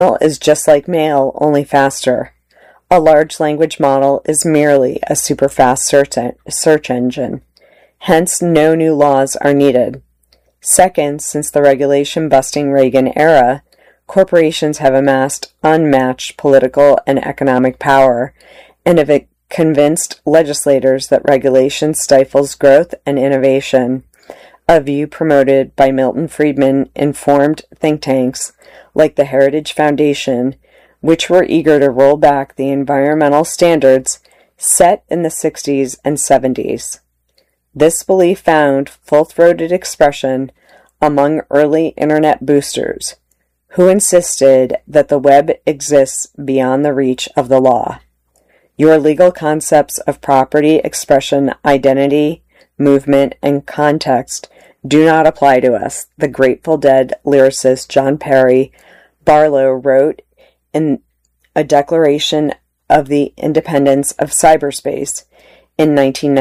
is just like mail, only faster. A large language model is merely a super-fast search engine. Hence, no new laws are needed. Second, since the regulation-busting Reagan era, corporations have amassed unmatched political and economic power and have convinced legislators that regulation stifles growth and innovation, a view promoted by Milton Friedman-informed think tanks like the Heritage Foundation, which were eager to roll back the environmental standards set in the 60s and 70s. This belief found full-throated expression among early internet boosters, who insisted that the web exists beyond the reach of the law. Your legal concepts of property, expression, identity, movement, and context do not apply to us, the Grateful Dead lyricist John Perry Barlow wrote in a Declaration of the Independence of Cyberspace in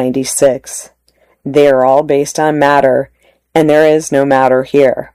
1996. They are all based on matter, and there is no matter here.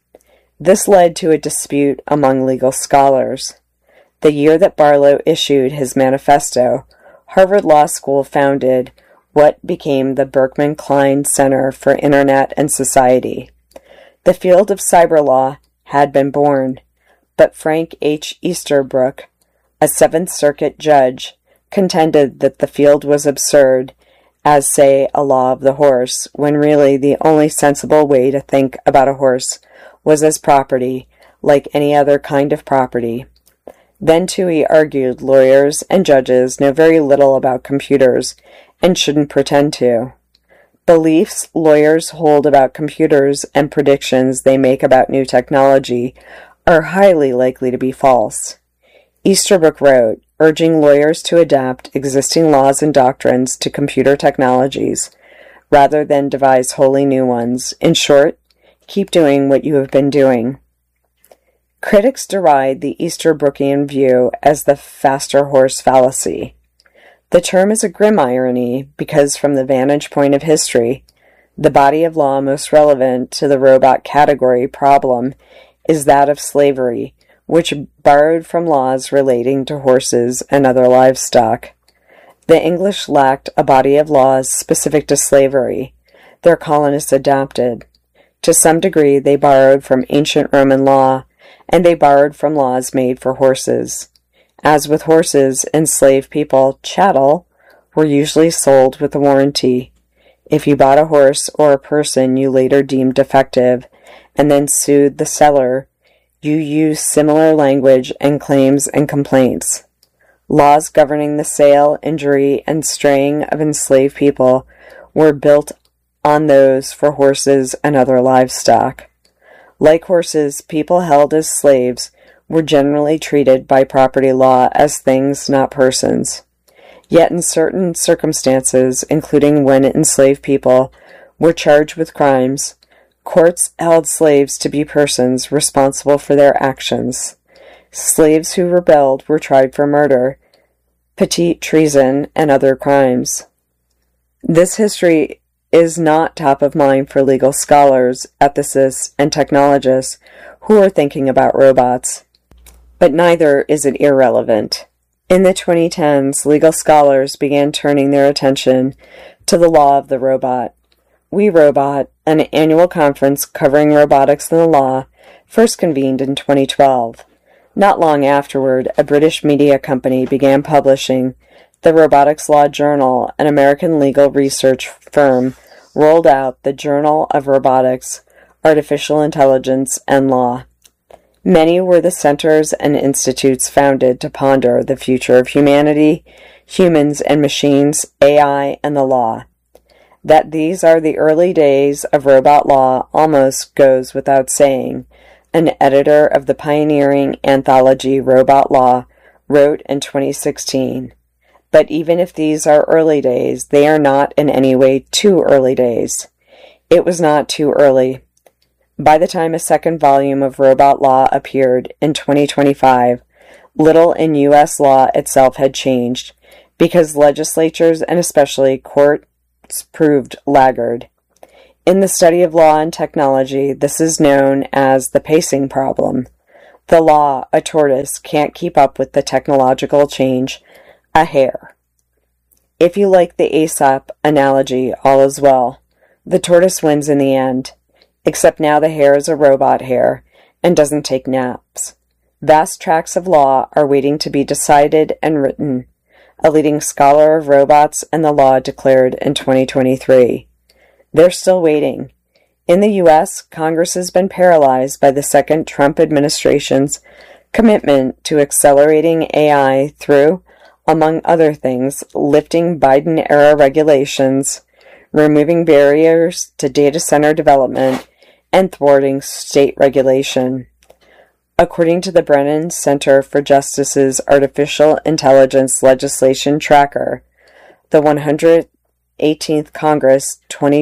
This led to a dispute among legal scholars. The year that Barlow issued his manifesto, Harvard Law School founded what became the Berkman Klein Center for Internet and Society. The field of cyber law had been born, but Frank H. Easterbrook, a Seventh Circuit judge, contended that the field was absurd as, say, a law of the horse, when really the only sensible way to think about a horse was as property, like any other kind of property. Then, too, he argued lawyers and judges know very little about computers and shouldn't pretend to. Beliefs lawyers hold about computers and predictions they make about new technology are highly likely to be false. Easterbrook wrote, urging lawyers to adapt existing laws and doctrines to computer technologies, rather than devise wholly new ones. In short, keep doing what you have been doing. Critics deride the Easterbrookian view as the faster horse fallacy. The term is a grim irony because, from the vantage point of history, the body of law most relevant to the robot category problem is that of slavery, which borrowed from laws relating to horses and other livestock. The English lacked a body of laws specific to slavery. Their colonists adapted. To some degree, they borrowed from ancient Roman law, and they borrowed from laws made for horses. As with horses, enslaved people, chattel, were usually sold with a warranty. If you bought a horse or a person you later deemed defective, and then sued the seller, you used similar language and claims and complaints. Laws governing the sale, injury, and straying of enslaved people were built on those for horses and other livestock. Like horses, people held as slaves were generally treated by property law as things, not persons. Yet in certain circumstances, including when enslaved people were charged with crimes, courts held slaves to be persons responsible for their actions. Slaves who rebelled were tried for murder, petite treason, and other crimes. This history is not top of mind for legal scholars, ethicists, and technologists who are thinking about robots. But neither is it irrelevant. In the 2010s, legal scholars began turning their attention to the law of the robot. We Robot, an annual conference covering robotics and the law, first convened in 2012. Not long afterward, a British media company began publishing the Robotics Law Journal. An American legal research firm rolled out the Journal of Robotics, Artificial Intelligence, and Law. Many were the centers and institutes founded to ponder the future of humanity, humans and machines, AI, and the law. That these are the early days of robot law almost goes without saying. An editor of the pioneering anthology Robot Law wrote in 2016. But even if these are early days, they are not in any way too early days. It was not too early. By the time a second volume of Robot Law appeared in 2025, little in U.S. law itself had changed, because legislatures and especially courts proved laggard. In the study of law and technology, this is known as the pacing problem. The law, a tortoise, can't keep up with the technological change, a hare. If you like the Aesop analogy, all is well. The tortoise wins in the end, except now the hare is a robot hare and doesn't take naps. Vast tracts of law are waiting to be decided and written, a leading scholar of robots and the law declared in 2023. They're still waiting. In the U.S., Congress has been paralyzed by the second Trump administration's commitment to accelerating AI through, among other things, lifting Biden-era regulations, removing barriers to data center development, and thwarting state regulation. According to the Brennan Center for Justice's Artificial Intelligence Legislation Tracker, the 118th Congress,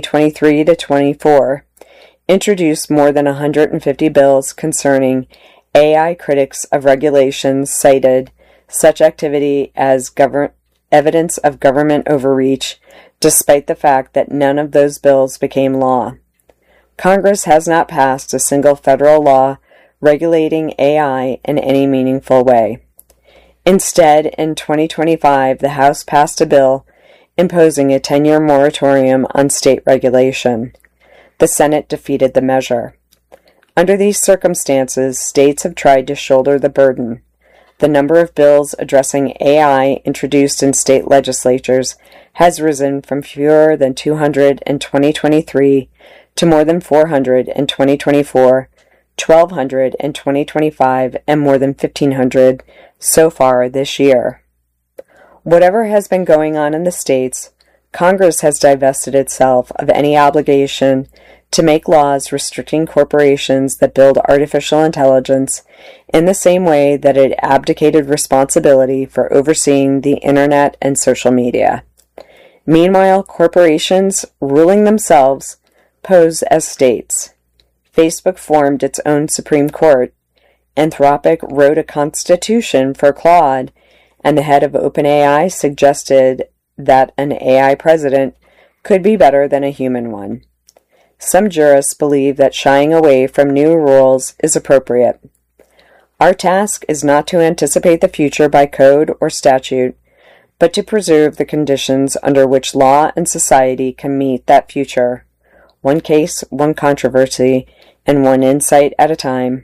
2023-24, introduced more than 150 bills concerning AI. Critics of regulations cited such activity as evidence of government overreach, despite the fact that none of those bills became law. Congress has not passed a single federal law regulating AI in any meaningful way. Instead, in 2025, the House passed a bill imposing a 10-year moratorium on state regulation. The Senate defeated the measure. Under these circumstances, states have tried to shoulder the burden. The number of bills addressing AI introduced in state legislatures has risen from fewer than 200 in 2023 to more than 400 in 2024, 1,200 in 2025, and more than 1,500 so far this year. Whatever has been going on in the states, Congress has divested itself of any obligation to make laws restricting corporations that build artificial intelligence in the same way that it abdicated responsibility for overseeing the internet and social media. Meanwhile, corporations ruling themselves pose as states. Facebook formed its own Supreme Court. Anthropic wrote a constitution for Claude, and the head of OpenAI suggested that an AI president could be better than a human one. Some jurists believe that shying away from new rules is appropriate. Our task is not to anticipate the future by code or statute, but to preserve the conditions under which law and society can meet that future, one case, one controversy, and one insight at a time,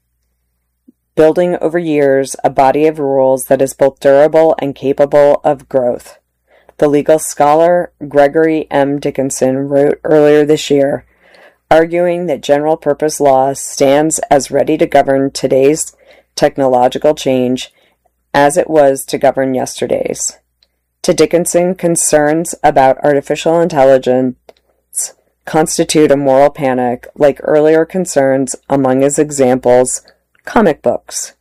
building over years a body of rules that is both durable and capable of growth. The legal scholar Gregory M. Dickinson wrote earlier this year, arguing that general-purpose law stands as ready to govern today's technological change as it was to govern yesterday's. To Dickinson, concerns about artificial intelligence constitute a moral panic, like earlier concerns, among his examples, comic books.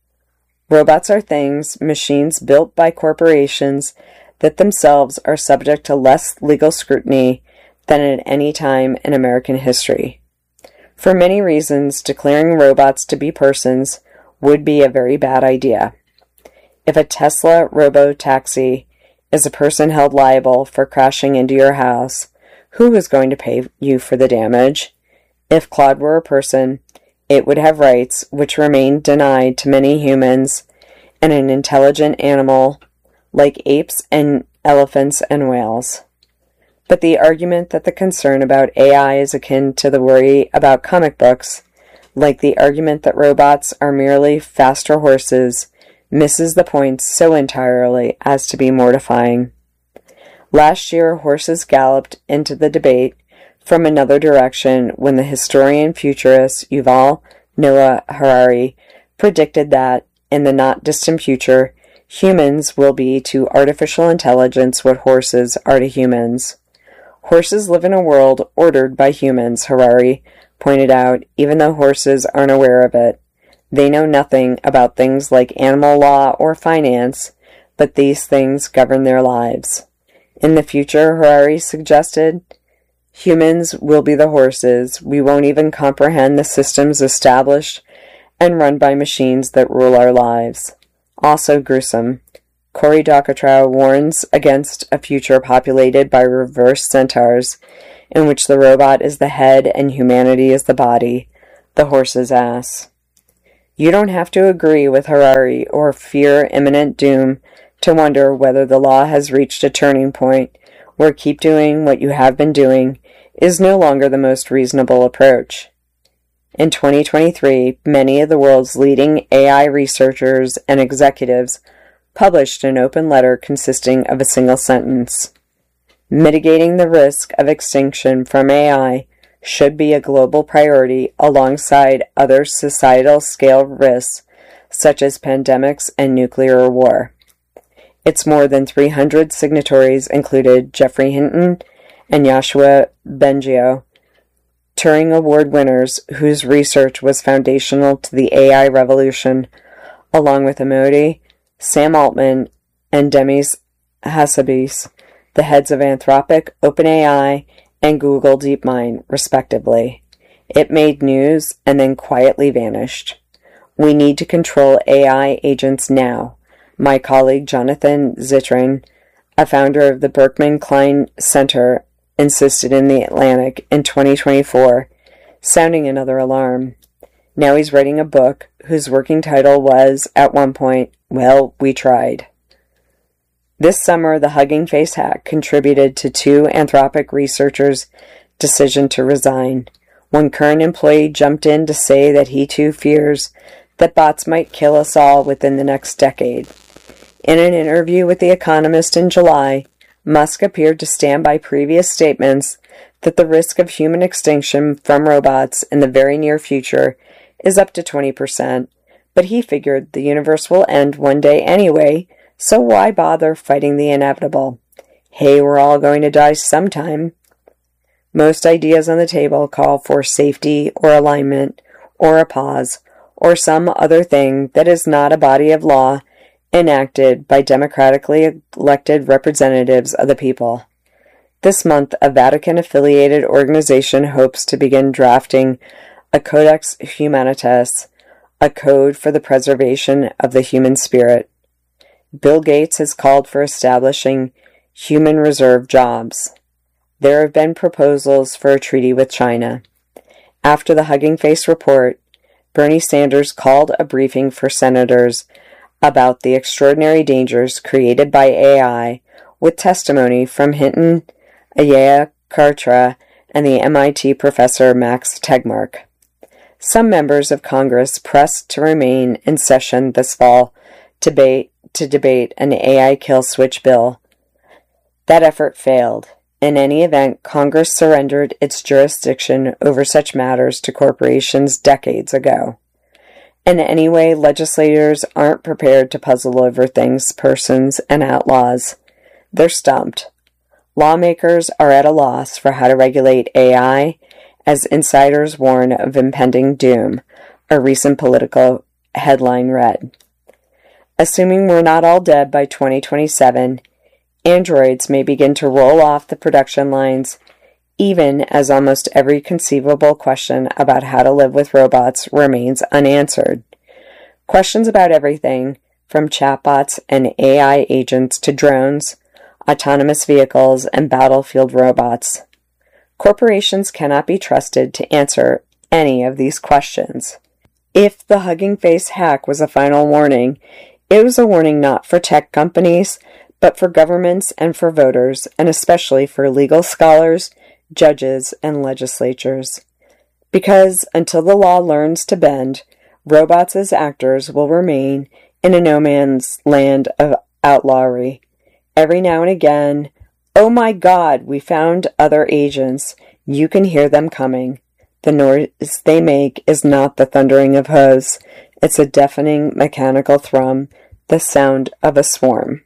Robots are things, machines built by corporations that themselves are subject to less legal scrutiny than at any time in American history. For many reasons, declaring robots to be persons would be a very bad idea. If a Tesla robo-taxi is a person held liable for crashing into your house, who is going to pay you for the damage? If Claude were a person, it would have rights which remain denied to many humans and an intelligent animal like apes and elephants and whales. But the argument that the concern about AI is akin to the worry about comic books, like the argument that robots are merely faster horses, misses the point so entirely as to be mortifying. Last year, horses galloped into the debate from another direction when the historian futurist Yuval Noah Harari predicted that, in the not-distant future, humans will be to artificial intelligence what horses are to humans. Horses live in a world ordered by humans, Harari pointed out, even though horses aren't aware of it. They know nothing about things like animal law or finance, but these things govern their lives. In the future, Harari suggested, humans will be the horses. We won't even comprehend the systems established and run by machines that rule our lives. Also gruesome. Cory Doctorow warns against a future populated by reverse centaurs, in which the robot is the head and humanity is the body, the horse's ass. You don't have to agree with Harari or fear imminent doom to wonder whether the law has reached a turning point where keep doing what you have been doing is no longer the most reasonable approach. In 2023, many of the world's leading AI researchers and executives published an open letter consisting of a single sentence. Mitigating the risk of extinction from AI should be a global priority alongside other societal scale risks such as pandemics and nuclear war. Its more than 300 signatories included Geoffrey Hinton and Yoshua Bengio, Turing Award winners whose research was foundational to the AI revolution, along with Amody, Sam Altman, and Demis Hassabis, the heads of Anthropic, OpenAI, and Google DeepMind, respectively. It made news and then quietly vanished. We need to control AI agents now, my colleague Jonathan Zittrain, a founder of the Berkman Klein Center, insisted in The Atlantic in 2024, sounding another alarm. Now he's writing a book whose working title was, at one point, Well, We Tried. This summer, the Hugging Face hack contributed to two Anthropic researchers' decision to resign. One current employee jumped in to say that he too fears that bots might kill us all within the next decade. In an interview with The Economist in July, Musk appeared to stand by previous statements that the risk of human extinction from robots in the very near future is up to 20%, but he figured the universe will end one day anyway, so why bother fighting the inevitable? Hey, we're all going to die sometime. Most ideas on the table call for safety or alignment or a pause or some other thing that is not a body of law enacted by democratically elected representatives of the people. This month, a Vatican-affiliated organization hopes to begin drafting a Codex Humanitas, a code for the preservation of the human spirit. Bill Gates has called for establishing human reserve jobs. There have been proposals for a treaty with China. After the Hugging Face report, Bernie Sanders called a briefing for senators about the extraordinary dangers created by AI, with testimony from Hinton, Aya Kartra, and the MIT professor Max Tegmark. Some members of Congress pressed to remain in session this fall to debate an AI kill switch bill. That effort failed. In any event, Congress surrendered its jurisdiction over such matters to corporations decades ago. And anyway, legislators aren't prepared to puzzle over things, persons, and outlaws. They're stumped. Lawmakers are at a loss for how to regulate AI, as insiders warn of impending doom, a recent political headline read. Assuming we're not all dead by 2027, androids may begin to roll off the production lines, even as almost every conceivable question about how to live with robots remains unanswered. Questions about everything, from chatbots and AI agents to drones, autonomous vehicles, and battlefield robots. Corporations cannot be trusted to answer any of these questions. If the Hugging Face hack was a final warning, it was a warning not for tech companies, but for governments and for voters, and especially for legal scholars, judges, and legislatures. Because until the law learns to bend, robots as actors will remain in a no-man's land of outlawry. Every now and again, oh my God, we found other agents. You can hear them coming. The noise they make is not the thundering of hooves. It's a deafening mechanical thrum, the sound of a swarm.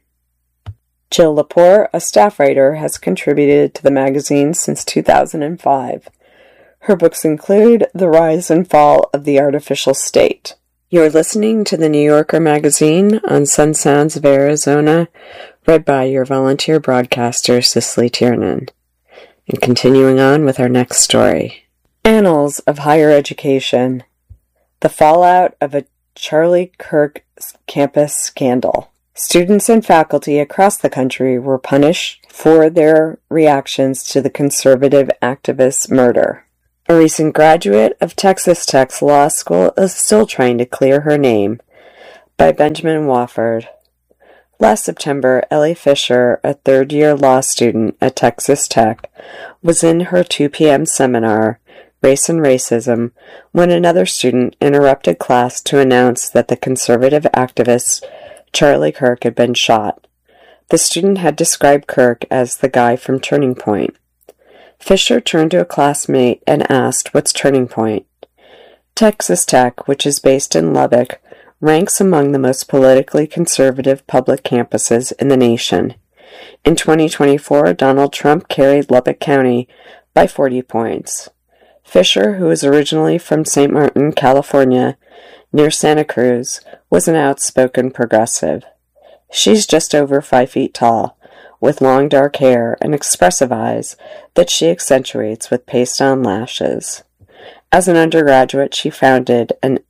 Jill Lepore, a staff writer, has contributed to the magazine since 2005. Her books include The Rise and Fall of the Artificial State. You're listening to the New Yorker magazine on Sun Sounds of Arizona, read by your volunteer broadcaster, Cicely Tiernan. And continuing on with our next story. Annals of Higher Education. The Fallout of a Charlie Kirk Campus Scandal. Students and faculty across the country were punished for their reactions to the conservative activist's murder. A recent graduate of Texas Tech's law school is still trying to clear her name, by Benjamin Wofford. Last September, Ellie Fisher, a third-year law student at Texas Tech, was in her 2 p.m. seminar, Race and Racism, when another student interrupted class to announce that the conservative activist Charlie Kirk had been shot. The student had described Kirk as the guy from Turning Point. Fisher turned to a classmate and asked, "What's Turning Point?" Texas Tech, which is based in Lubbock, ranks among the most politically conservative public campuses in the nation. In 2024, Donald Trump carried Lubbock County by 40 points. Fisher, who was originally from St. Martin, California, near Santa Cruz, was an outspoken progressive. She's just over 5 feet tall, with long dark hair and expressive eyes that she accentuates with paste-on lashes. As an undergraduate, she founded an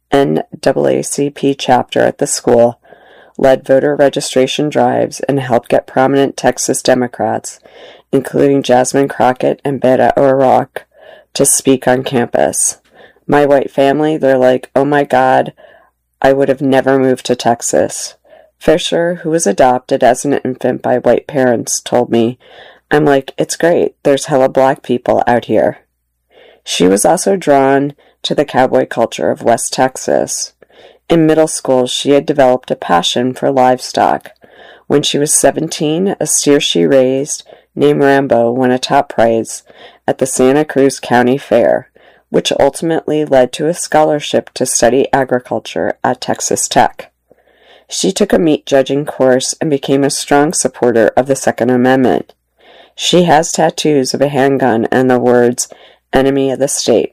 NAACP chapter at the school, led voter registration drives, and helped get prominent Texas Democrats, including Jasmine Crockett and Beto O'Rourke, to speak on campus. My white family, they're like, "Oh my God, I would have never moved to Texas." Fisher, who was adopted as an infant by white parents, told me, "I'm like, it's great, there's hella black people out here." She was also drawn to the cowboy culture of West Texas. In middle school, she had developed a passion for livestock. When she was 17, a steer she raised, named Rambo, won a top prize at the Santa Cruz County Fair, which ultimately led to a scholarship to study agriculture at Texas Tech. She took a meat judging course and became a strong supporter of the Second Amendment. She has tattoos of a handgun and the words, "Enemy of the State."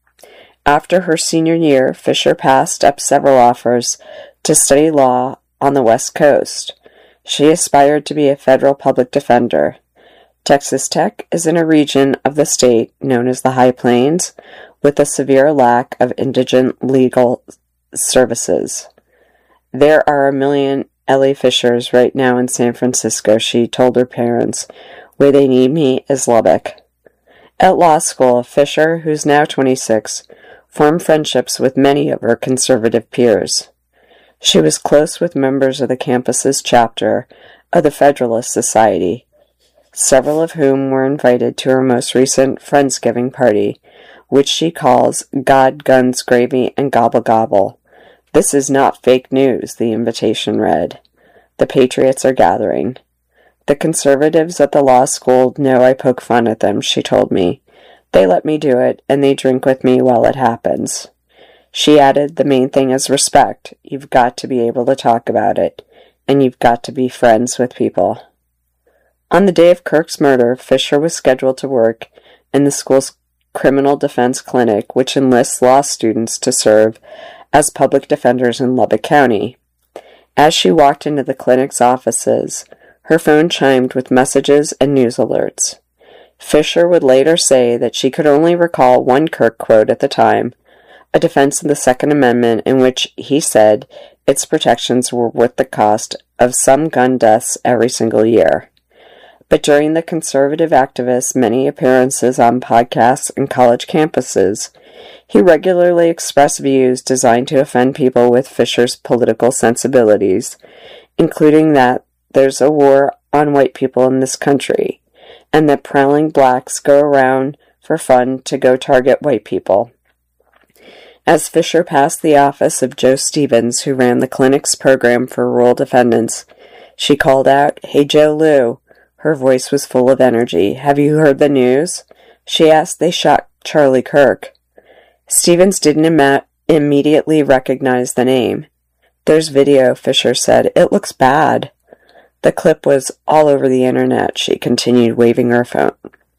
After her senior year, Fisher passed up several offers to study law on the West Coast. She aspired to be a federal public defender. Texas Tech is in a region of the state known as the High Plains, with a severe lack of indigent legal services. "There are a million Ellie Fishers right now in San Francisco," she told her parents. "Where they need me is Lubbock." At law school, Fisher, who's now 26, formed friendships with many of her conservative peers. She was close with members of the campus's chapter of the Federalist Society, several of whom were invited to her most recent Friendsgiving party, which she calls God, Guns, Gravy, and Gobble Gobble. "This is not fake news," the invitation read. "The patriots are gathering." "The conservatives at the law school know I poke fun at them," she told me. "They let me do it, and they drink with me while it happens." She added, "The main thing is respect. You've got to be able to talk about it, and you've got to be friends with people." On the day of Kirk's murder, Fisher was scheduled to work in the school's criminal defense clinic, which enlists law students to serve as public defenders in Lubbock County. As she walked into the clinic's offices, her phone chimed with messages and news alerts. Fisher would later say that she could only recall one Kirk quote at the time, a defense of the Second Amendment in which he said its protections were worth the cost of some gun deaths every single year. But during the conservative activist's many appearances on podcasts and college campuses, he regularly expressed views designed to offend people with Fisher's political sensibilities, including that there's a war on white people in this country, and that prowling blacks go around for fun to go target white people. As Fisher passed the office of Joe Stevens, who ran the clinic's program for rural defendants, she called out, "Hey, Joe Lou." Her voice was full of energy. "Have you heard the news?" She asked. "They shot Charlie Kirk." Stevens didn't immediately recognize the name. "There's video," Fisher said. "It looks bad." The clip was all over the internet, she continued, waving her phone.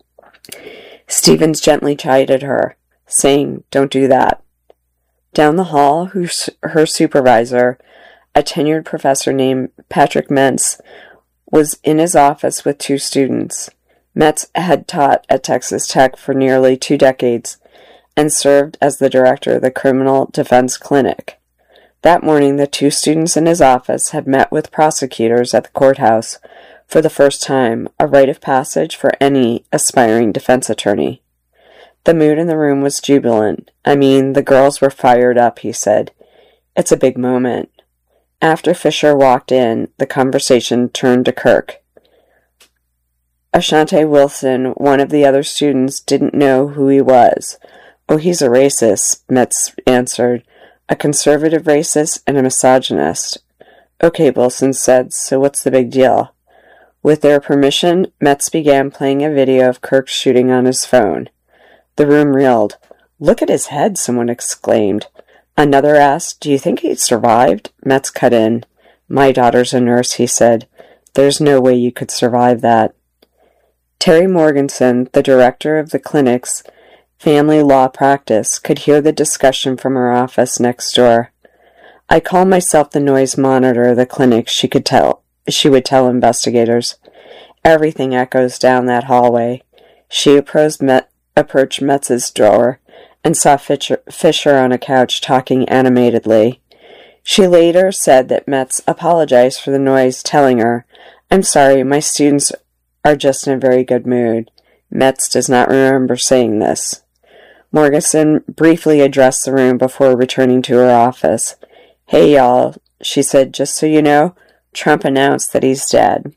Stevens gently chided her, saying, "Don't do that." Down the hall, her supervisor, a tenured professor named Patrick Mentz, was in his office with 2 students. Metz had taught at Texas Tech for nearly 2 decades and served as the director of the Criminal Defense Clinic. That morning, the 2 students in his office had met with prosecutors at the courthouse for the first time, a rite of passage for any aspiring defense attorney. The mood in the room was jubilant. I mean, the girls were fired up, he said. It's a big moment. After Fisher walked in, the conversation turned to Kirk. Ashante Wilson, one of the other students, didn't know who he was. Oh, he's a racist, Metz answered. A conservative racist and a misogynist. Okay, Wilson said, so what's the big deal? With their permission, Metz began playing a video of Kirk shooting on his phone. The room reeled. Look at his head, someone exclaimed. Another asked, do you think he survived? Metz cut in. My daughter's a nurse, he said. There's no way you could survive that. Terry Morganson, the director of the clinic's family law practice, could hear the discussion from her office next door. I call myself the noise monitor of the clinic, she would tell investigators. Everything echoes down that hallway. She approached Metz's door and saw Fisher on a couch talking animatedly. She later said that Metz apologized for the noise, telling her, I'm sorry, my students are just in a very good mood. Metz does not remember saying this. Morganson briefly addressed the room before returning to her office. Hey, y'all, she said, just so you know, Trump announced that he's dead.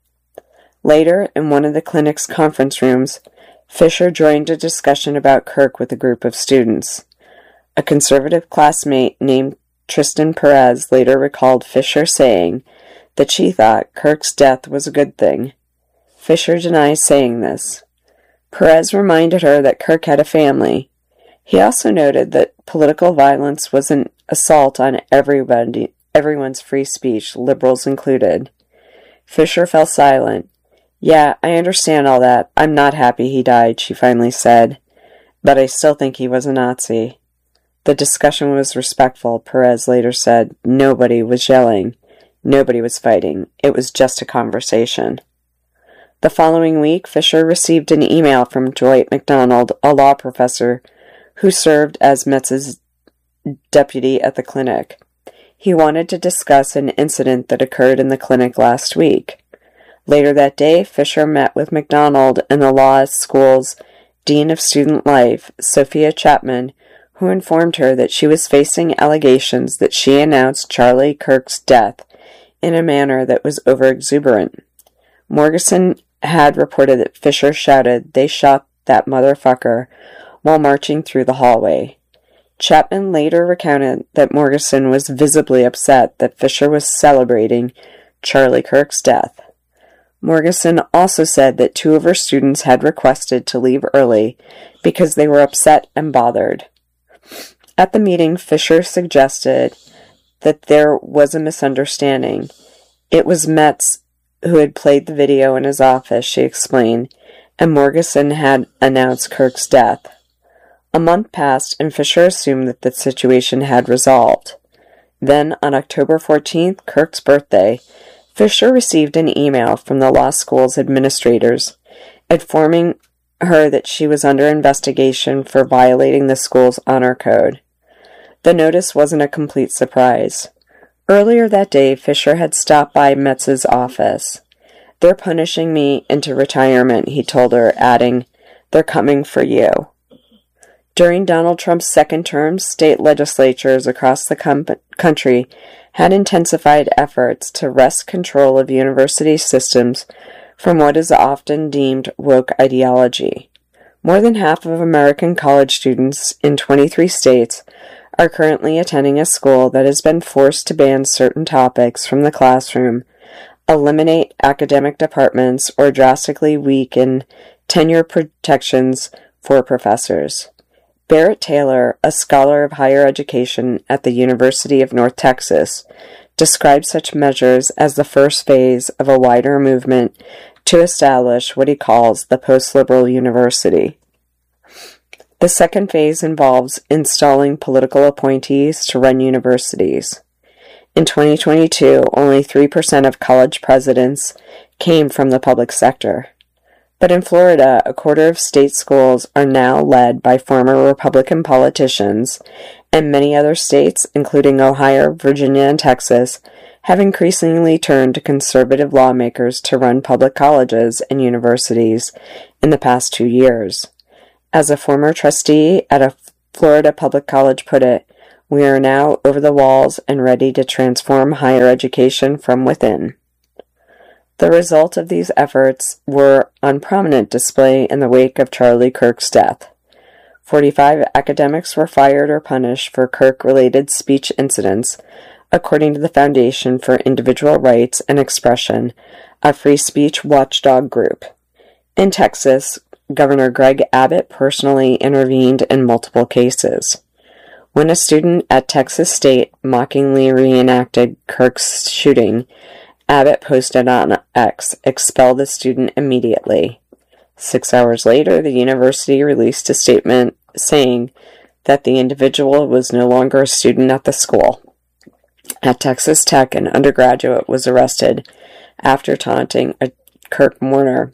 Later, in one of the clinic's conference rooms, Fisher joined a discussion about Kirk with a group of students. A conservative classmate named Tristan Perez later recalled Fisher saying that she thought Kirk's death was a good thing. Fisher denies saying this. Perez reminded her that Kirk had a family. He also noted that political violence was an assault on everyone's free speech, liberals included. Fisher fell silent. Yeah, I understand all that. I'm not happy he died, she finally said. But I still think he was a Nazi. The discussion was respectful, Perez later said. Nobody was yelling. Nobody was fighting. It was just a conversation. The following week, Fisher received an email from Dwight McDonald, a law professor who served as Metz's deputy at the clinic. He wanted to discuss an incident that occurred in the clinic last week. Later that day, Fisher met with McDonald and the law school's Dean of Student Life, Sophia Chapman, who informed her that she was facing allegations that she announced Charlie Kirk's death in a manner that was overexuberant. Morganson had reported that Fisher shouted, "They shot that motherfucker," while marching through the hallway. Chapman later recounted that Morganson was visibly upset that Fisher was celebrating Charlie Kirk's death. Morganson also said that 2 of her students had requested to leave early because they were upset and bothered. At the meeting, Fisher suggested that there was a misunderstanding. It was Metz who had played the video in his office, she explained, and Morganson had announced Kirk's death. A month passed, and Fisher assumed that the situation had resolved. Then, on October 14th, Kirk's birthday, Fisher received an email from the law school's administrators informing her that she was under investigation for violating the school's honor code. The notice wasn't a complete surprise. Earlier that day, Fisher had stopped by Metz's office. "They're punishing me into retirement," he told her, adding, "They're coming for you." During Donald Trump's second term, state legislatures across the country had intensified efforts to wrest control of university systems from what is often deemed woke ideology. More than half of American college students in 23 states are currently attending a school that has been forced to ban certain topics from the classroom, eliminate academic departments, or drastically weaken tenure protections for professors. Barrett Taylor, a scholar of higher education at the University of North Texas, describes such measures as the first phase of a wider movement to establish what he calls the post-liberal university. The second phase involves installing political appointees to run universities. In 2022, only 3% of college presidents came from the public sector. But in Florida, a quarter of state schools are now led by former Republican politicians, and many other states, including Ohio, Virginia, and Texas, have increasingly turned to conservative lawmakers to run public colleges and universities in the past 2 years. As a former trustee at a Florida public college put it, we are now over the walls and ready to transform higher education from within. The result of these efforts were on prominent display in the wake of Charlie Kirk's death. 45 academics were fired or punished for Kirk-related speech incidents, according to the Foundation for Individual Rights and Expression, a free speech watchdog group. In Texas, Governor Greg Abbott personally intervened in multiple cases. When a student at Texas State mockingly reenacted Kirk's shooting, Abbott posted on X, "Expel the student immediately." 6 hours later, the university released a statement saying that the individual was no longer a student at the school. At Texas Tech, an undergraduate was arrested after taunting a Kirk mourner.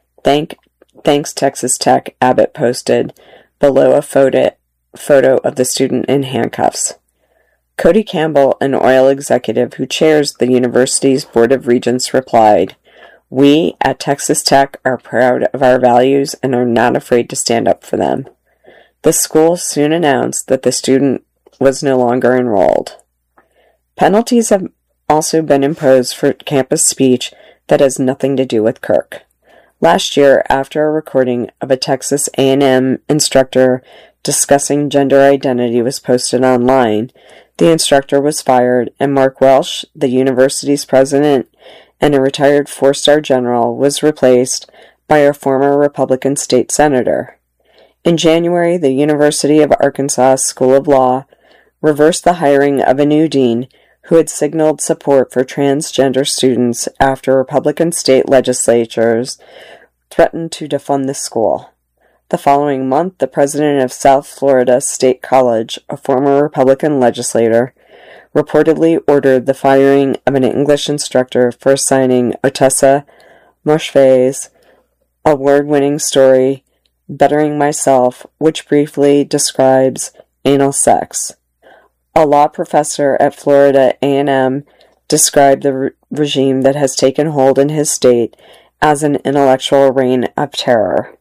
Thanks Texas Tech, Abbott posted below a photo of the student in handcuffs. Cody Campbell, an oil executive who chairs the university's Board of Regents, replied, "We at Texas Tech are proud of our values and are not afraid to stand up for them." The school soon announced that the student was no longer enrolled. Penalties have also been imposed for campus speech that has nothing to do with Kirk. Last year, after a recording of a Texas A&M instructor discussing gender identity was posted online, the instructor was fired, and Mark Welsh, the university's president and a retired four-star general, was replaced by a former Republican state senator. In January, the University of Arkansas School of Law reversed the hiring of a new dean who had signaled support for transgender students after Republican state legislatures threatened to defund the school. The following month, the president of South Florida State College, a former Republican legislator, reportedly ordered the firing of an English instructor for signing Ottessa Moshfegh's award-winning story, Bettering Myself, which briefly describes anal sex. A law professor at Florida A&M described the regime that has taken hold in his state as an intellectual reign of terror.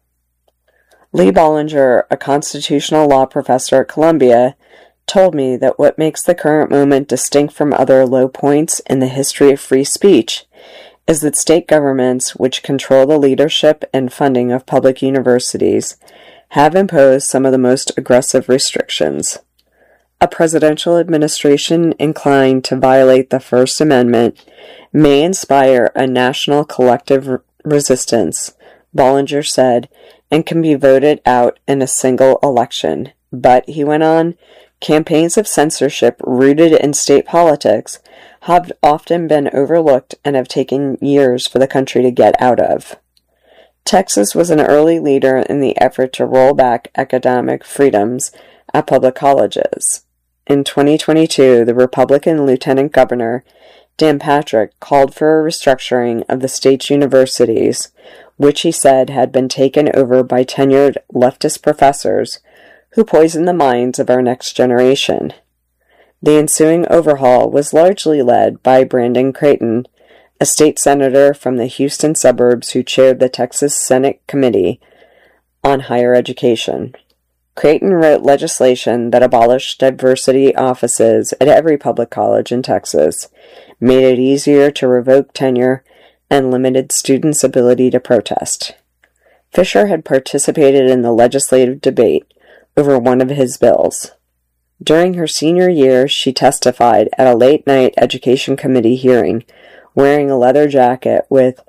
Lee Bollinger, a constitutional law professor at Columbia, told me that what makes the current moment distinct from other low points in the history of free speech is that state governments, which control the leadership and funding of public universities, have imposed some of the most aggressive restrictions. A presidential administration inclined to violate the First Amendment may inspire a national collective resistance, Bollinger said, and can be voted out in a single election. But, he went on, campaigns of censorship rooted in state politics have often been overlooked and have taken years for the country to get out of. Texas was an early leader in the effort to roll back academic freedoms at public colleges. In 2022, the Republican Lieutenant Governor, Dan Patrick, called for a restructuring of the state's universities, which he said had been taken over by tenured leftist professors who poisoned the minds of our next generation. The ensuing overhaul was largely led by Brandon Creighton, a state senator from the Houston suburbs who chaired the Texas Senate Committee on Higher Education. Creighton wrote legislation that abolished diversity offices at every public college in Texas, made it easier to revoke tenure, and limited students' ability to protest. Fisher had participated in the legislative debate over one of his bills. During her senior year, she testified at a late-night education committee hearing, wearing a leather jacket with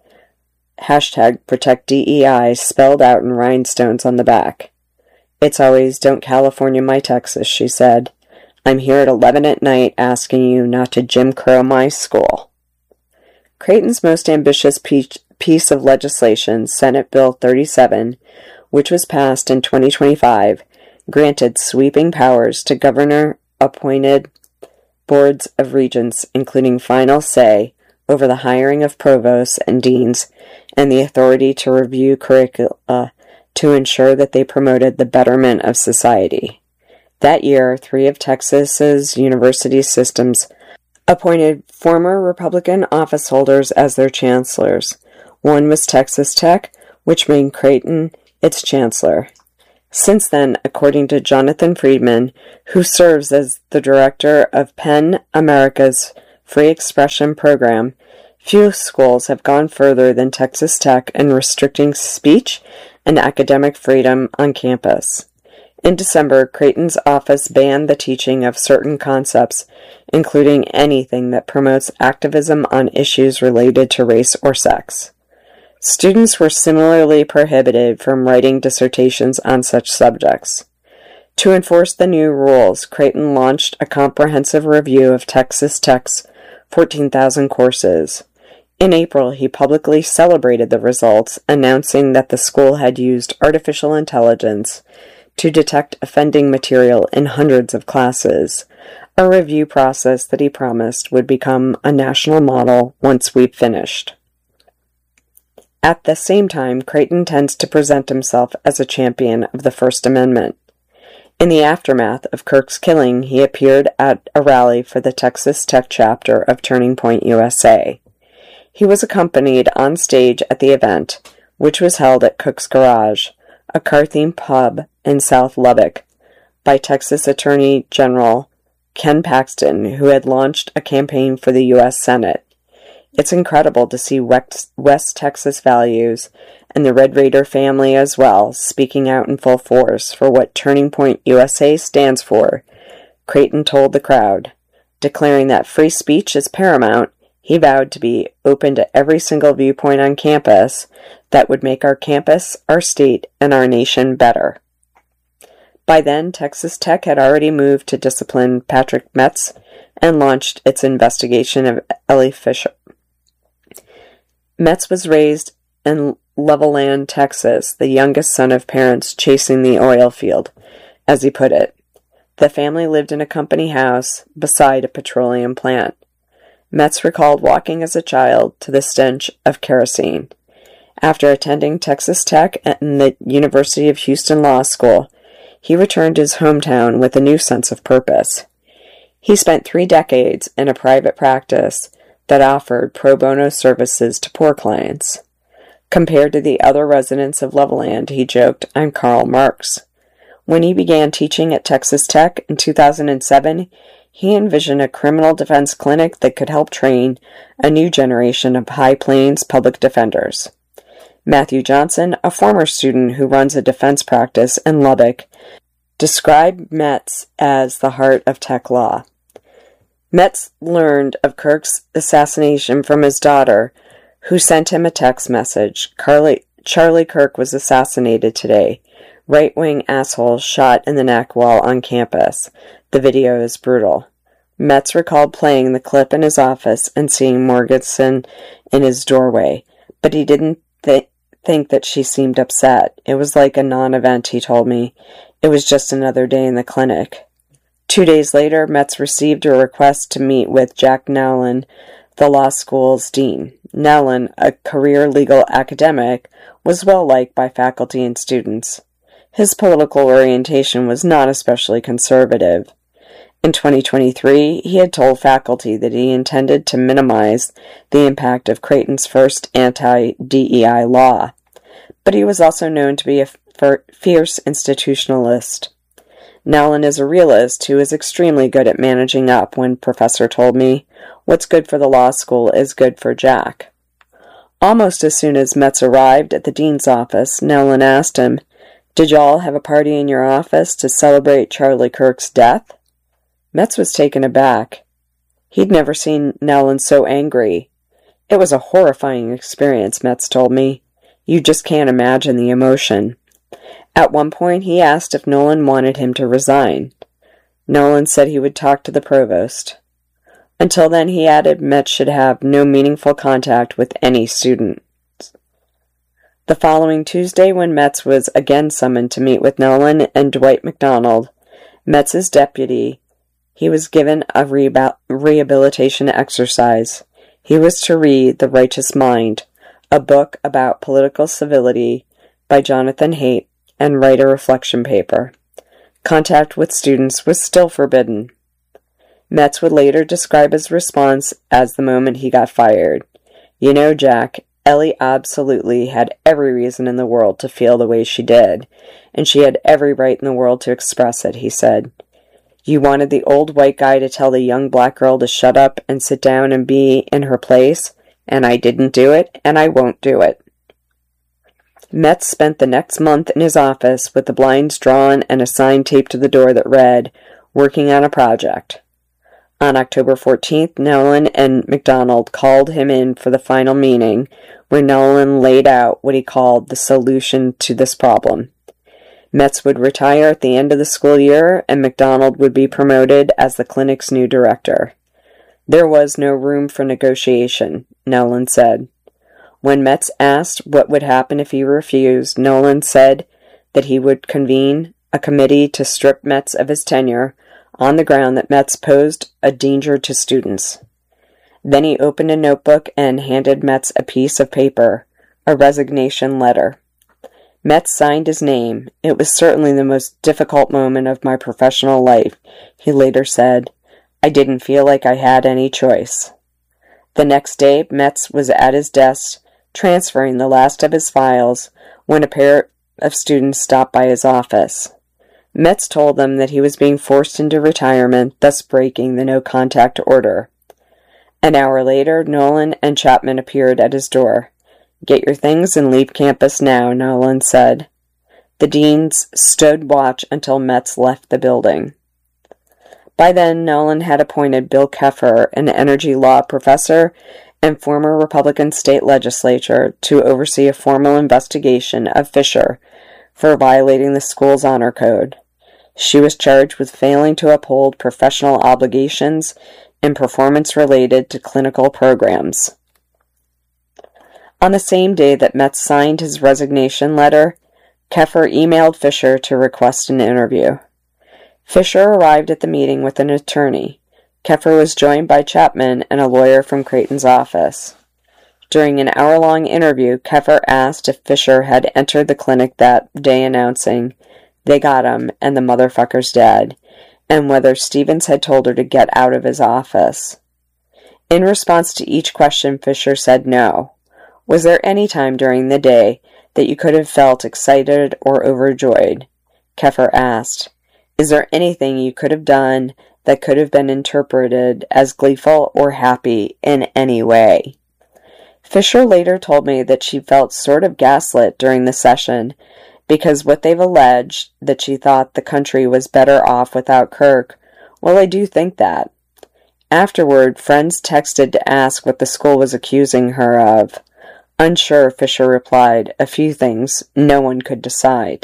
#ProtectDEI spelled out in rhinestones on the back. "It's always 'Don't California my Texas,'" she said. "I'm here at 11 at night asking you not to Jim Crow my school." Creighton's most ambitious piece of legislation, Senate Bill 37, which was passed in 2025, granted sweeping powers to governor-appointed boards of regents, including final say over the hiring of provosts and deans, and the authority to review curricula to ensure that they promoted the betterment of society. That year, 3 of Texas's university systems appointed former Republican office holders as their chancellors. One was Texas Tech, which made Creighton its chancellor. Since then, according to Jonathan Friedman, who serves as the director of PEN America's Free Expression Program, few schools have gone further than Texas Tech in restricting speech and academic freedom on campus. In December, Creighton's office banned the teaching of certain concepts, including anything that promotes activism on issues related to race or sex. Students were similarly prohibited from writing dissertations on such subjects. To enforce the new rules, Creighton launched a comprehensive review of Texas Tech's 14,000 courses. In April, he publicly celebrated the results, announcing that the school had used artificial intelligence to detect offending material in hundreds of classes, a review process that he promised would become a national model once we'd finished. At the same time, Creighton tends to present himself as a champion of the First Amendment. In the aftermath of Kirk's killing, he appeared at a rally for the Texas Tech chapter of Turning Point USA. He was accompanied on stage at the event, which was held at Cook's Garage, a car-themed pub in South Lubbock, by Texas Attorney General Ken Paxton, who had launched a campaign for the U.S. Senate. It's incredible to see West Texas values and the Red Raider family as well speaking out in full force for what Turning Point USA stands for, Creighton told the crowd. Declaring that free speech is paramount, he vowed to be open to every single viewpoint on campus that would make our campus, our state, and our nation better. By then, Texas Tech had already moved to discipline Patrick Metz and launched its investigation of Ellie Fisher. Metz was raised in Levelland, Texas, the youngest son of parents chasing the oil field, as he put it. The family lived in a company house beside a petroleum plant. Metz recalled walking as a child to the stench of kerosene. After attending Texas Tech and the University of Houston Law School, he returned to his hometown with a new sense of purpose. He spent 3 decades in a private practice that offered pro bono services to poor clients. Compared to the other residents of Levelland, he joked, I'm Karl Marx. When he began teaching at Texas Tech in 2007, he envisioned a criminal defense clinic that could help train a new generation of High Plains public defenders. Matthew Johnson, a former student who runs a defense practice in Lubbock, described Metz as the heart of tech law. Metz learned of Kirk's assassination from his daughter, who sent him a text message. Charlie Kirk was assassinated today. Right-wing asshole shot in the neck while on campus. The video is brutal. Metz recalled playing the clip in his office and seeing Morganson in his doorway, but he didn't think that she seemed upset. It was like a non-event, he told me. It was just another day in the clinic. 2 days later, Metz received a request to meet with Jack Nowlin, the law school's dean. Nowlin, a career legal academic, was well liked by faculty and students. His political orientation was not especially conservative. In 2023, he had told faculty that he intended to minimize the impact of Creighton's first anti-DEI law, but he was also known to be a fierce institutionalist. Nowlin is a realist who is extremely good at managing up. One professor told me, what's good for the law school is good for Jack. Almost as soon as Metz arrived at the dean's office, Nowlin asked him, did y'all have a party in your office to celebrate Charlie Kirk's death? Metz was taken aback. He'd never seen Nowlin so angry. It was a horrifying experience, Metz told me. You just can't imagine the emotion. At one point, he asked if Nowlin wanted him to resign. Nowlin said he would talk to the provost. Until then, he added, Metz should have no meaningful contact with any student. The following Tuesday, when Metz was again summoned to meet with Nowlin and Dwight McDonald, Metz's deputy, he was given a rehabilitation exercise. He was to read The Righteous Mind, a book about political civility by Jonathan Haidt, and write a reflection paper. Contact with students was still forbidden. Metz would later describe his response as the moment he got fired. You know, Jack, Ellie absolutely had every reason in the world to feel the way she did, and she had every right in the world to express it, he said. You wanted the old white guy to tell the young black girl to shut up and sit down and be in her place, and I didn't do it, and I won't do it. Metz spent the next month in his office with the blinds drawn and a sign taped to the door that read, "Working on a project." On October 14th, Nowlin and MacDonald called him in for the final meeting, where Nowlin laid out what he called the solution to this problem. Metz would retire at the end of the school year, and MacDonald would be promoted as the clinic's new director. There was no room for negotiation, Nowlin said. When Metz asked what would happen if he refused, Nowlin said that he would convene a committee to strip Metz of his tenure on the ground that Metz posed a danger to students. Then he opened a notebook and handed Metz a piece of paper, a resignation letter. Metz signed his name. It was certainly the most difficult moment of my professional life, he later said. I didn't feel like I had any choice. The next day, Metz was at his desk, transferring the last of his files, when a pair of students stopped by his office. Metz told them that he was being forced into retirement, thus breaking the no-contact order. An hour later, Nolan and Chapman appeared at his door. Get your things and leave campus now, Nolan said. The deans stood watch until Metz left the building. By then, Nolan had appointed Bill Keffer, an energy law professor and former Republican state legislator, to oversee a formal investigation of Fisher for violating the school's honor code. She was charged with failing to uphold professional obligations and performance related to clinical programs. On the same day that Metz signed his resignation letter, Keffer emailed Fisher to request an interview. Fisher arrived at the meeting with an attorney. Keffer was joined by Chapman and a lawyer from Creighton's office. During an hour-long interview, Keffer asked if Fisher had entered the clinic that day announcing, "They got him, and the motherfucker's dead," and whether Stevens had told her to get out of his office. In response to each question, Fisher said no. Was there any time during the day that you could have felt excited or overjoyed? Keffer asked. Is there anything you could have done that could have been interpreted as gleeful or happy in any way? Fisher later told me that she felt sort of gaslit during the session because what they've alleged, that she thought the country was better off without Kirk, well, I do think that. Afterward, friends texted to ask what the school was accusing her of. Unsure, Fisher replied, a few things no one could decide.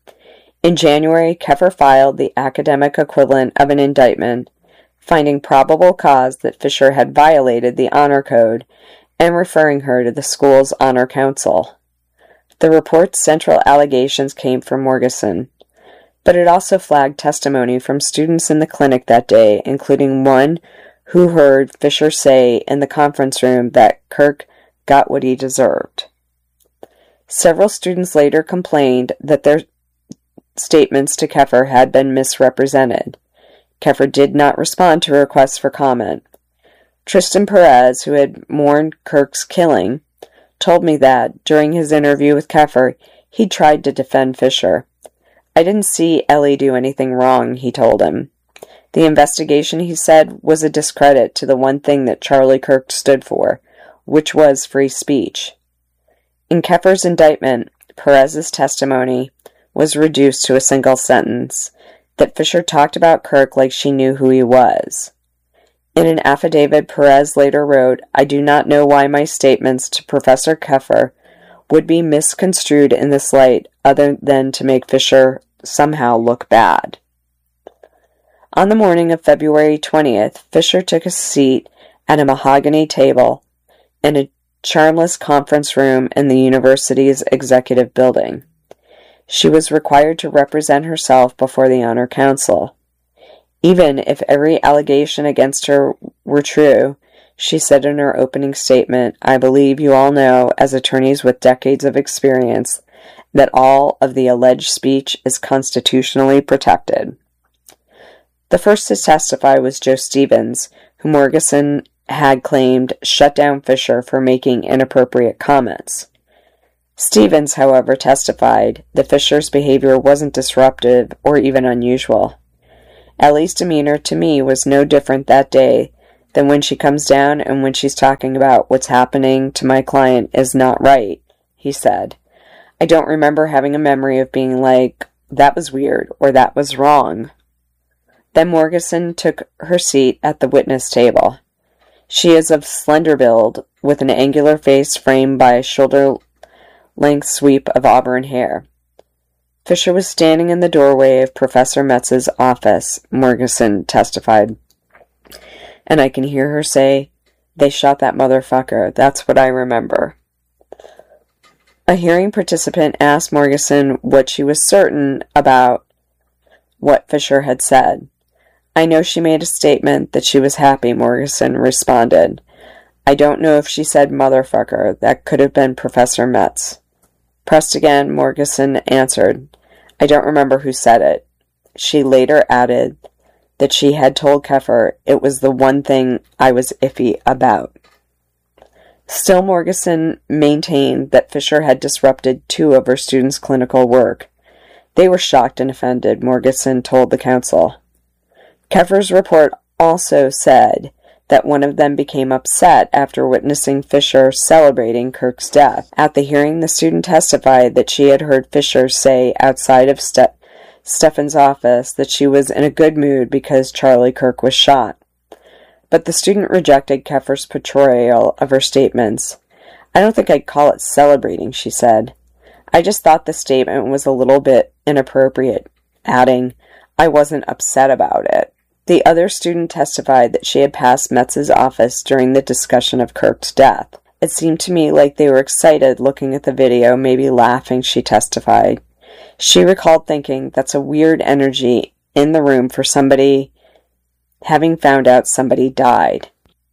In January, Keffer filed the academic equivalent of an indictment, finding probable cause that Fisher had violated the honor code and referring her to the school's honor council. The report's central allegations came from Morgeson, but it also flagged testimony from students in the clinic that day, including one who heard Fisher say in the conference room that Kirk got what he deserved. Several students later complained that their statements to Keffer had been misrepresented. Keffer did not respond to requests for comment. Tristan Perez, who had mourned Kirk's killing, told me that, during his interview with Keffer, he tried to defend Fisher. I didn't see Ellie do anything wrong, he told him. The investigation, he said, was a discredit to the one thing that Charlie Kirk stood for, which was free speech. In Keffer's indictment, Perez's testimony was reduced to a single sentence, that Fisher talked about Kirk like she knew who he was. In an affidavit, Perez later wrote, I do not know why my statements to Professor Keffer would be misconstrued in this light other than to make Fisher somehow look bad. On the morning of February 20th, Fisher took a seat at a mahogany table in a charmless conference room in the university's executive building. She was required to represent herself before the Honor Council. Even if every allegation against her were true, she said in her opening statement, I believe you all know, as attorneys with decades of experience, that all of the alleged speech is constitutionally protected. The first to testify was Joe Stevens, who Morgeson had claimed shut down Fisher for making inappropriate comments. Stevens, however, testified that Fisher's behavior wasn't disruptive or even unusual. Ellie's demeanor to me was no different that day than when she comes down and when she's talking about what's happening to my client is not right, he said. I don't remember having a memory of being like, that was weird or that was wrong. Then Morgeson took her seat at the witness table. She is of slender build, with an angular face framed by a shoulder-length sweep of auburn hair. Fisher was standing in the doorway of Professor Metz's office, Morgeson testified. And I can hear her say, "They shot that motherfucker. That's what I remember." A hearing participant asked Morgeson what she was certain about what Fisher had said. I know she made a statement that she was happy, Morgeson responded. I don't know if she said motherfucker. That could have been Professor Metz. Pressed again, Morgeson answered, I don't remember who said it. She later added that she had told Keffer it was the one thing I was iffy about. Still, Morgeson maintained that Fisher had disrupted 2 of her students' clinical work. They were shocked and offended, Morgeson told the council. Keffer's report also said that one of them became upset after witnessing Fisher celebrating Kirk's death. At the hearing, the student testified that she had heard Fisher say outside of Stefan's office that she was in a good mood because Charlie Kirk was shot. But the student rejected Keffer's portrayal of her statements. I don't think I'd call it celebrating, she said. I just thought the statement was a little bit inappropriate, adding, I wasn't upset about it. The other student testified that she had passed Metz's office during the discussion of Kirk's death. It seemed to me like they were excited looking at the video, maybe laughing, she testified. She recalled thinking that's a weird energy in the room for somebody having found out somebody died.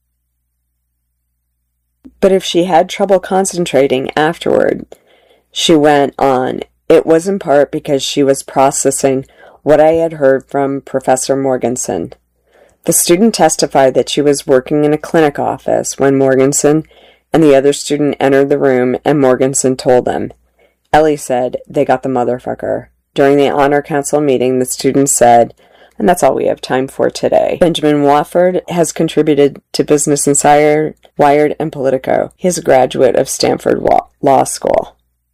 But if she had trouble concentrating afterward, she went on, it was in part because she was processing what I had heard from Professor Morgeson. The student testified that she was working in a clinic office when Morgeson and the other student entered the room and Morgeson told them. Ellie said, they got the motherfucker. During the honor council meeting, the student said, and that's all we have time for today. Benjamin Wofford has contributed to Business Insider, Wired, and Politico. He is a graduate of Stanford Law School.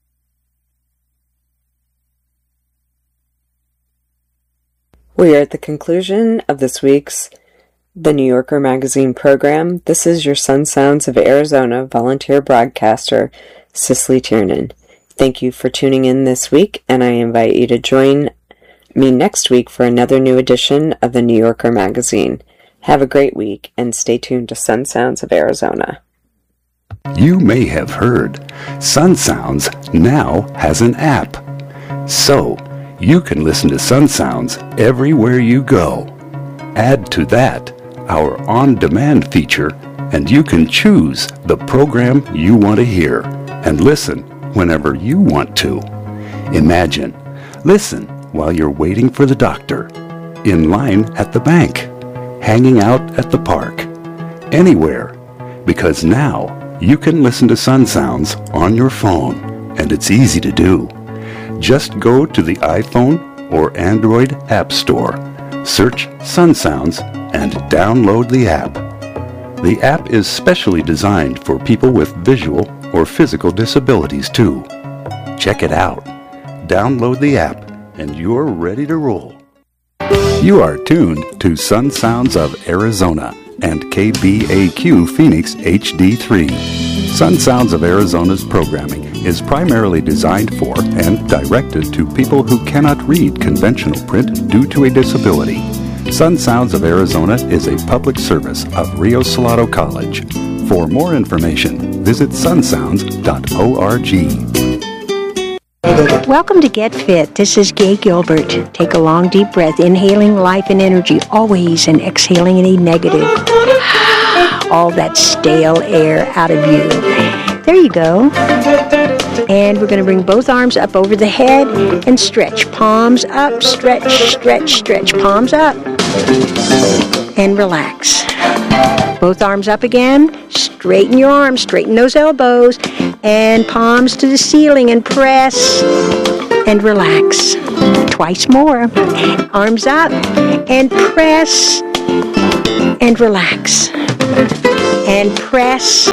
We are at the conclusion of this week's The New Yorker Magazine program. This is your Sun Sounds of Arizona volunteer broadcaster, Cicely Tiernan. Thank you for tuning in this week, and I invite you to join me next week for another new edition of The New Yorker Magazine. Have a great week, and stay tuned to Sun Sounds of Arizona. You may have heard Sun Sounds now has an app. So, you can listen to Sun Sounds everywhere you go. Add to that our on-demand feature, and you can choose the program you want to hear and listen whenever you want to. Imagine, listen while you're waiting for the doctor, in line at the bank, hanging out at the park, anywhere, because now you can listen to Sun Sounds on your phone, and it's easy to do. Just go to the iPhone or Android App Store, search Sun Sounds, and download the app. The app is specially designed for people with visual or physical disabilities too. Check it out. Download the app, and you're ready to roll. You are tuned to Sun Sounds of Arizona and KBAQ Phoenix HD3. Sun Sounds of Arizona's programming is primarily designed for and directed to people who cannot read conventional print due to a disability. Sun Sounds of Arizona is a public service of Rio Salado College. For more information, visit sunsounds.org. Welcome to Get Fit. This is Gay Gilbert. Take a long, deep breath, inhaling life and energy always, and exhaling any negative, all that stale air out of you. There you go. And we're going to bring both arms up over the head and stretch. Palms up, stretch, stretch, stretch. Palms up. And relax. Both arms up again. Straighten your arms, straighten those elbows. And palms to the ceiling and press. And relax. Twice more. Arms up and press. And relax. And press.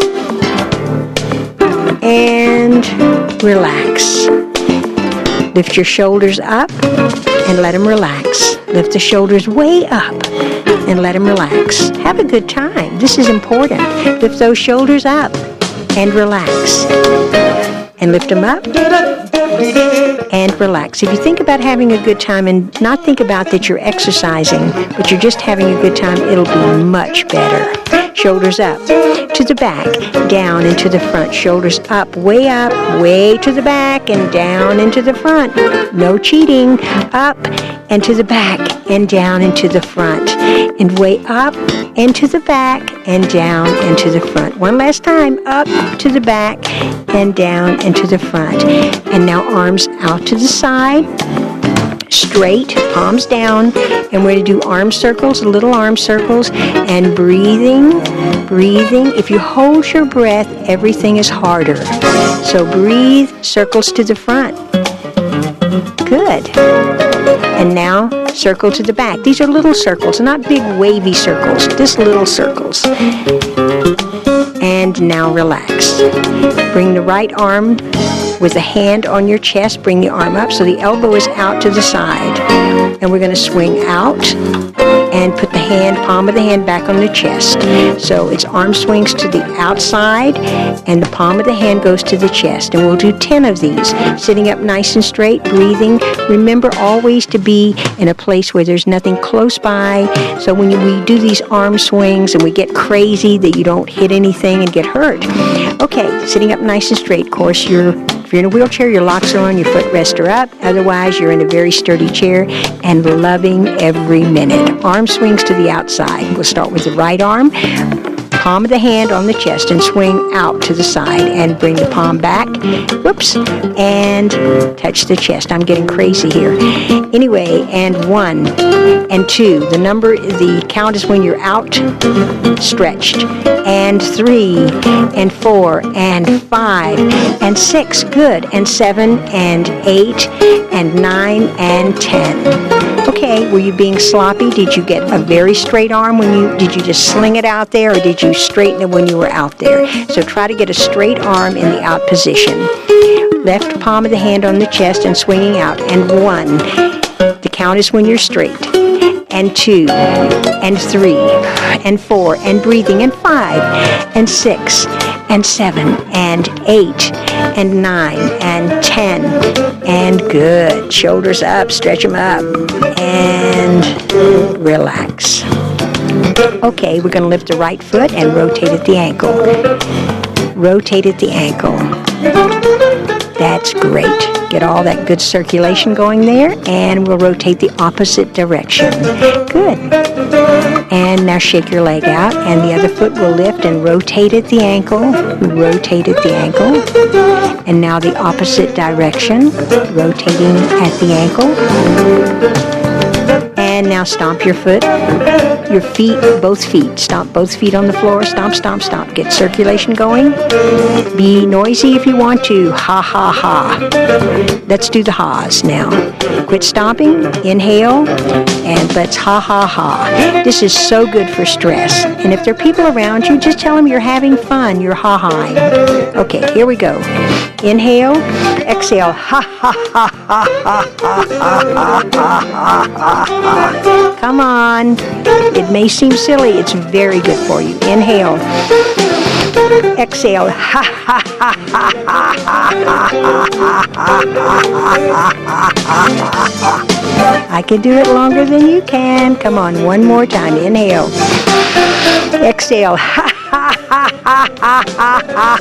And relax. Lift your shoulders up and let them relax. Lift the shoulders way up and let them relax. Have a good time. This is important. Lift those shoulders up and relax. And lift them up and relax. If you think about having a good time and not think about that you're exercising, but you're just having a good time, it'll be much better. Shoulders up, to the back, down and to the front. Shoulders up, way to the back and down and to the front. No cheating. Up and to the back and down and to the front. And way up and to the back and down and to the front. One last time. Up to the back and down and to the front. And now arms out to the side. Straight, palms down, and we're going to do arm circles, little arm circles, and breathing. If you hold your breath, everything is harder. So breathe, circles to the front. Good. And now, circle to the back. These are little circles, not big wavy circles, just little circles. And now relax. Bring the right arm with a hand on your chest. Bring the arm up so the elbow is out to the side. And we're going to swing out and put the hand, palm of the hand back on the chest. So it's arm swings to the outside and the palm of the hand goes to the chest. And we'll do 10 of these. Sitting up nice and straight, breathing. Remember always to be in a place where there's nothing close by. So when we do these arm swings and we get crazy that you don't hit anything and get hurt. Okay, sitting up nice and straight. Of course, if you're in a wheelchair, your locks are on, your footrests are up. Otherwise, you're in a very sturdy chair and loving every minute. Arm swings to the outside. We'll start with the right arm. Palm of the hand on the chest and swing out to the side and bring the palm back. Whoops. And touch the chest. I'm getting crazy here. Anyway, and 1 and 2. The count is when you're out, stretched. And 3 and 4 and 5 and 6. Good. And 7 and 8 and 9 and 10. Okay, were you being sloppy? Did you get a very straight arm did you just sling it out there, or did you straighten it when you were out there? So try to get a straight arm in the out position. Left palm of the hand on the chest and swinging out. And 1. The count is when you're straight. And 2 and 3 and 4 and breathing. And 5 and 6 and 7 and 8 and 9 and 10. And good. Shoulders up. Stretch them up. And relax. Okay, we're going to lift the right foot and rotate at the ankle. Rotate at the ankle. That's great. Get all that good circulation going there, and we'll rotate the opposite direction. Good. And now shake your leg out, and the other foot will lift and rotate at the ankle. Rotate at the ankle. And now the opposite direction, rotating at the ankle. And now stomp your foot, your feet, both feet. Stomp both feet on the floor. Stomp, stomp, stomp. Get circulation going. Be noisy if you want to. Ha, ha, ha. Let's do the ha's now. Quit stomping. Inhale. And let's ha, ha, ha. This is so good for stress. And if there are people around you, just tell them you're having fun. You're ha-haing. Okay, here we go. Inhale. Exhale. Ha, ha, ha, ha, ha, ha, ha, ha, ha, ha. Come on. It may seem silly. It's very good for you. Inhale. Exhale. Ha, ha, ha, ha, ha, ha. I can do it longer than you can. Come on, one more time. Inhale. Exhale. Ha, ha, ha, ha, ha, ha,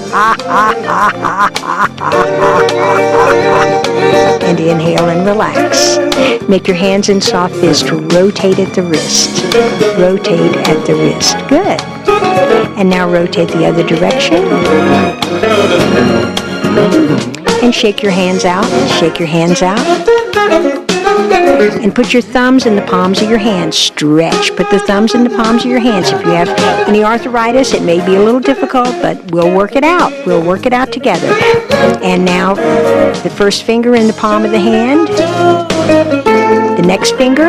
ha. And inhale and relax. Make your hands in soft fist. Rotate at the wrist. Rotate at the wrist. Good. And now rotate the other direction. And shake your hands out. Shake your hands out. And put your thumbs in the palms of your hands. Stretch. Put the thumbs in the palms of your hands. If you have any arthritis, it may be a little difficult, but we'll work it out. We'll work it out together. And now, the first finger in the palm of the hand. The next finger.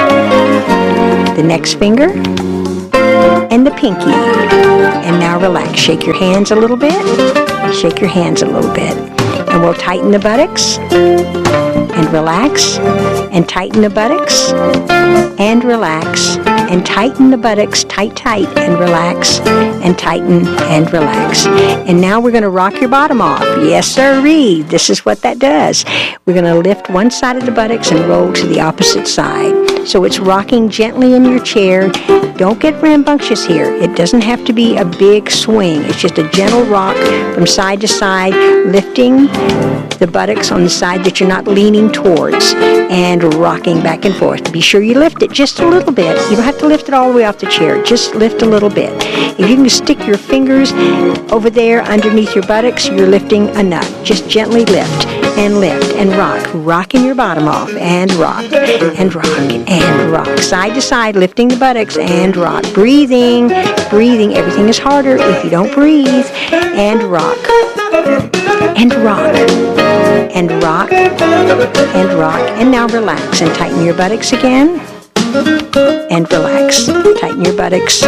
The next finger. And the pinky. And now relax. Shake your hands a little bit. Shake your hands a little bit. And we'll tighten the buttocks. And relax. And tighten the buttocks. And relax. And tighten the buttocks. Tight, tight. And relax. And tighten and relax. And now we're going to rock your bottom off. Yes, sirree. This is what that does. We're going to lift one side of the buttocks and roll to the opposite side. So it's rocking gently in your chair. Don't get rambunctious here. It doesn't have to be a big swing. It's just a gentle rock from side to side, lifting the buttocks on the side that you're not leaning towards and rocking back and forth. Be sure you lift it just a little bit. You don't have to lift it all the way off the chair. Just lift a little bit. If you can stick your fingers over there underneath your buttocks, you're lifting enough. Just gently lift and rock. Rocking your bottom off and rock and rock and rock. Side to side, lifting the buttocks and rock. Breathing. Everything is harder if you don't breathe. And rock. And rock. And rock. And rock. And now relax and tighten your buttocks again. And relax. Tighten your buttocks.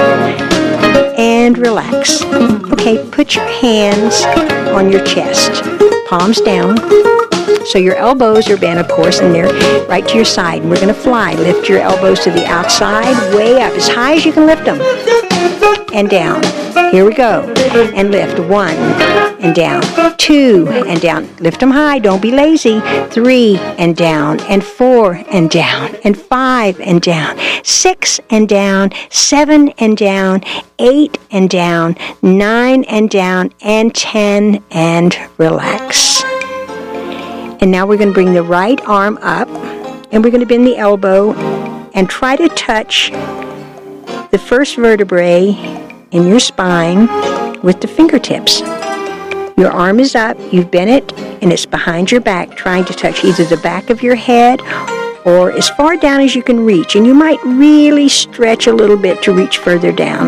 And relax. Okay, put your hands on your chest. Palms down. So your elbows are bent, of course, and they're right to your side. And we're going to fly. Lift your elbows to the outside, way up, as high as you can lift them. And down. Here we go. And lift. 1 and down. 2 and down. Lift them high. Don't be lazy. 3 and down. And 4 and down. And 5 and down. 6 and down. 7 and down. 8 and down. 9 and down. And 10 and relax. And now we're going to bring the right arm up, and we're going to bend the elbow and try to touch the first vertebrae in your spine with the fingertips. Your arm is up, you've bent it, and it's behind your back, trying to touch either the back of your head or as far down as you can reach. And you might really stretch a little bit to reach further down.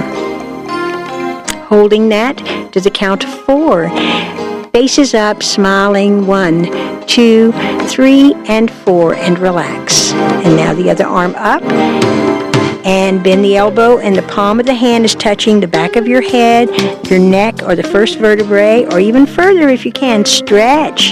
Holding that to the count of 4. Faces up, smiling. 1, 2, 3, and 4, and relax. And now the other arm up, and bend the elbow, and the palm of the hand is touching the back of your head, your neck, or the first vertebrae, or even further if you can. Stretch.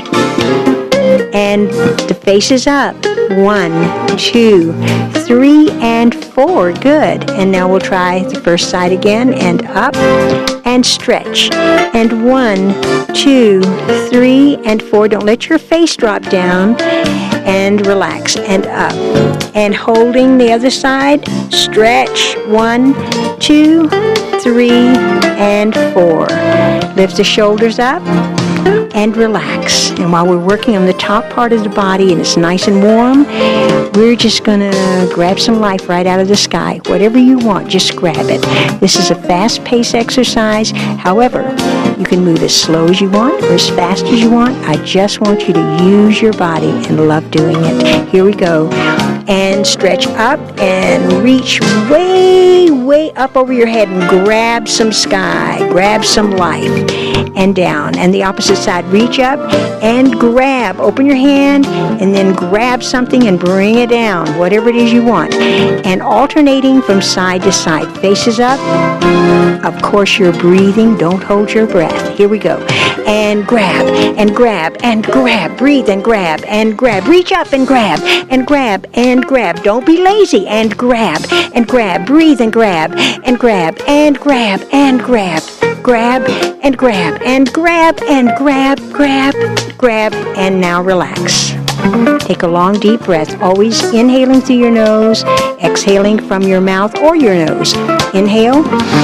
And the face is up. 1, 2, 3, and 4. Good. And now we'll try the first side again, and up, and stretch. And 1, 2, 3, and 4. Don't let your face drop down. And relax, and up. And holding the other side, stretch. 1, 2, 3, and 4. Lift the shoulders up. And relax. And while we're working on the top part of the body and it's nice and warm, we're just going to grab some life right out of the sky. Whatever you want, just grab it. This is a fast-paced exercise. However, you can move as slow as you want or as fast as you want. I just want you to use your body and love doing it. Here we go. And stretch up and reach way, way up over your head and grab some sky. Grab some life. And down. And the opposite side. Reach up and grab. Open your hand and then grab something and bring it down. Whatever it is you want. And alternating from side to side. Faces up. Of course you're breathing. Don't hold your breath. Here we go. And grab and grab and grab. Breathe and grab and grab. Reach up and grab and grab and grab. Don't be lazy. And grab and grab. Breathe and grab and grab and grab and grab. Grab and grab and grab and grab, grab, and now relax. Take a long, deep breath, always inhaling through your nose, exhaling from your mouth or your nose. Inhale.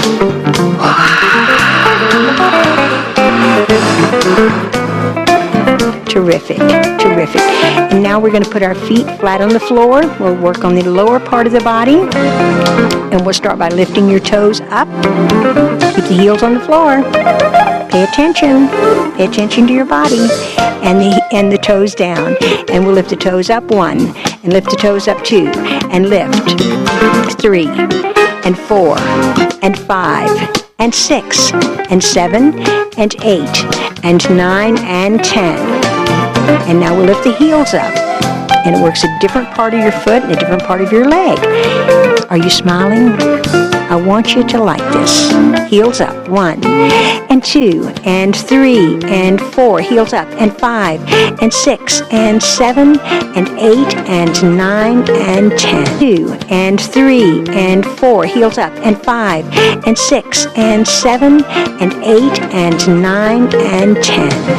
Terrific, terrific. And now we're going to put our feet flat on the floor. We'll work on the lower part of the body. And we'll start by lifting your toes up. Keep the heels on the floor. Pay attention. Pay attention to your body. And the toes down. And we'll lift the toes up 1. And lift the toes up 2. And lift 3. And 4. And 5. And 6. And 7. And 8. And 9. And 10. And now we'll lift the heels up. And it works a different part of your foot and a different part of your leg. Are you smiling? I want you to like this. Heels up. 1 and 2 and 3 and 4. Heels up. And 5 and 6 and 7 and 8 and 9 and 10. 2 and 3 and 4. Heels up. And 5 and 6 and 7 and 8 and 9 and 10.